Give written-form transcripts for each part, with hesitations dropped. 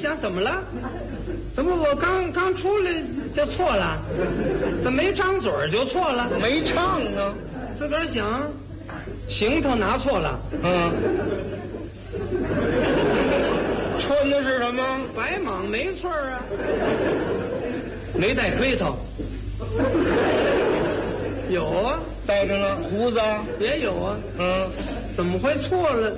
想怎么了？怎么我刚出来就错了？怎么没张嘴就错了？ 没唱啊。 自个儿想，行头拿错了。 穿的是什么？ 白蟒没错啊，没带盔头。有啊， 带着呢。胡子也有啊。怎么会错了？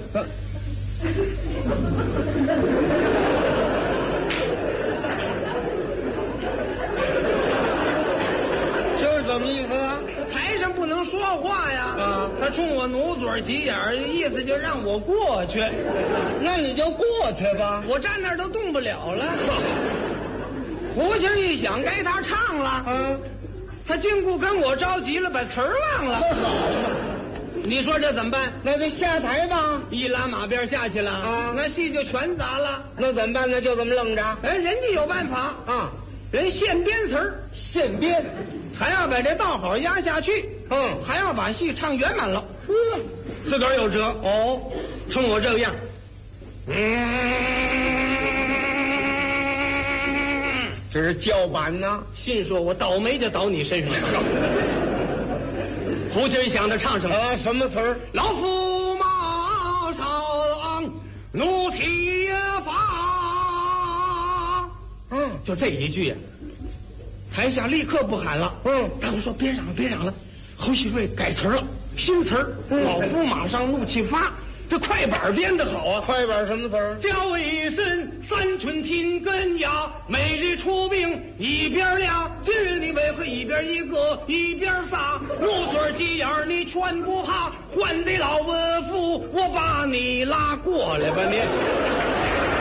这是怎么意思啊？ 台上不能说话呀。他冲我努嘴急眼儿，意思就让我过去。 那你就过去吧。 我站那儿都动不了了。胡琴一响，该他唱了。他禁锢跟我着急了，把词儿忘了。 好嘛， 你说这怎么办？ 那就下台吧。 一拉马鞭下去了那戏就全砸了。 那怎么办呢？就这么愣着。 人家有办法人现编词儿， 现编， 还要把这道好压下去。还要把戏唱圆满了。自个儿有辙。冲我这个样。 这是叫板呢。 心说我倒霉就倒你身上。胡琴响的唱什么？ 什么词儿？ 老驸马上怒气发。就这一句台下立刻不喊了。大伙说别嚷了别嚷了。侯锡瑞改词了，新词儿。老驸马上怒气发。这快板编得好啊！ 快板什么词儿？ 叫一声三春听根芽，每日出兵一边俩，至你为何一边一个一边仨？努嘴急眼你全不怕，换得老文夫我把你拉过来吧你。